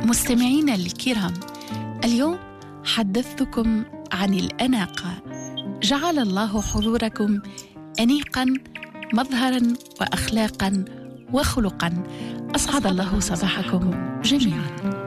مستمعينا الكرام، اليوم حدثتكم عن الأناقة. جعل الله حضوركم أنيقا مظهرا وأخلاقا وخلقا. أسعد الله صباحكم جميعا.